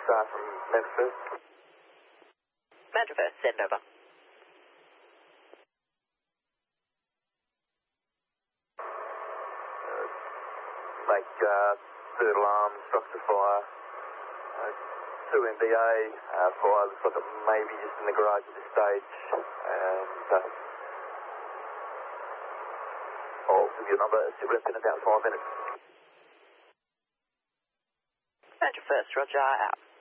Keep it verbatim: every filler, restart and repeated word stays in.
uh, from Memphis. Memphis, send over. Uh, make uh, third alarm, structure fire. Uh, two M B A, uh, fire looks like it may be just in the garage at this stage. And uh, I'll give you a number, sit with in about five minutes. Memphis, Roger, out.